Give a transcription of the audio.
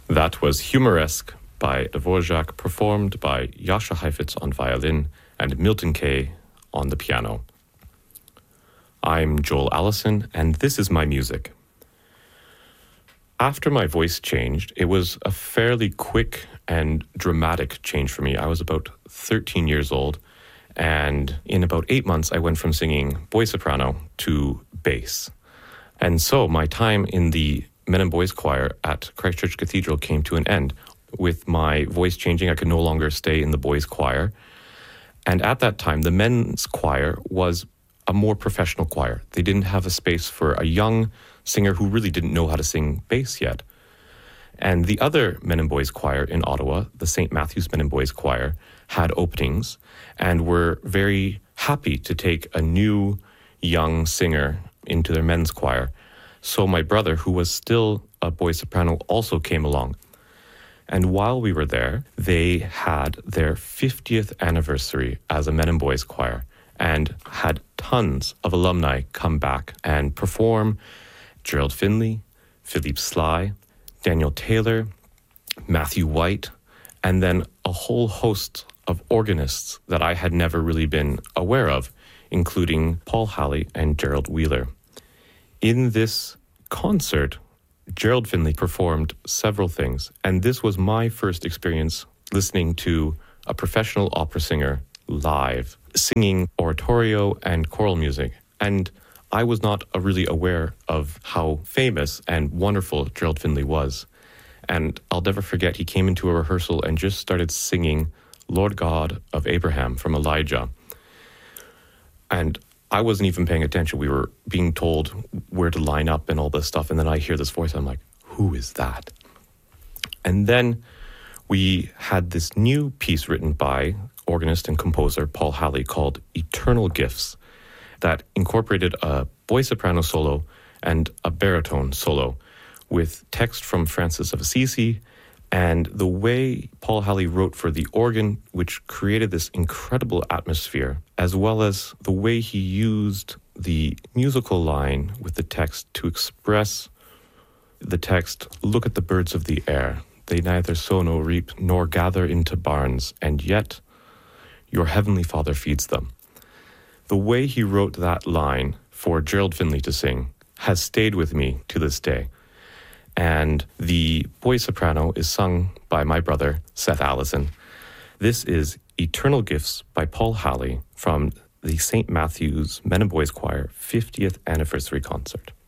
That was Humoresque by Dvorak, performed by Jascha Heifetz on violin and Milton Kay on the piano. I'm Joel Allison, and this is my music. After my voice changed, it was a fairly quick and dramatic change for me. I was about 13 years old, and in about 8 months, I went from singing boy soprano to bass. And so my time in the men and boys choir at Christchurch Cathedral came to an end. With my voice changing, I could no longer stay in the boys choir. And at that time, the men's choir was a more professional choir. They didn't have a space for a young singer who really didn't know how to sing bass yet. And the other men and boys choir in Ottawa, the St. Matthew's Men and Boys Choir, had openings and were very happy to take a new young singer into their men's choir. So my brother, who was still a boy soprano, also came along. And while we were there, they had their 50th anniversary as a men and boys choir and had tons of alumni come back and perform. Gerald Finley, Philippe Sly, Daniel Taylor, Matthew White, and then a whole host of organists that I had never really been aware of, including Paul Halley and Gerald Wheeler. In this concert, Gerald Finley performed several things, and this was my first experience listening to a professional opera singer live, singing oratorio and choral music. And I was not really aware of how famous and wonderful Gerald Finley was. And I'll never forget, he came into a rehearsal and just started singing Lord God of Abraham from Elijah. And I wasn't even paying attention. We were being told where to line up and all this stuff. And then I hear this voice. I'm like, who is that? And then we had this new piece written by organist and composer Paul Halley called Eternal Gifts that incorporated a boy soprano solo and a baritone solo with text from Francis of Assisi. And the way Paul Halley wrote for the organ, which created this incredible atmosphere, as well as the way he used the musical line with the text to express the text, look at the birds of the air. They neither sow nor reap nor gather into barns, and yet your heavenly Father feeds them. The way he wrote that line for Gerald Finley to sing has stayed with me to this day. And the boy soprano is sung by my brother, Seth Allison. This is Eternal Gifts by Paul Halley from the St. Matthew's Men and Boys Choir 50th Anniversary Concert.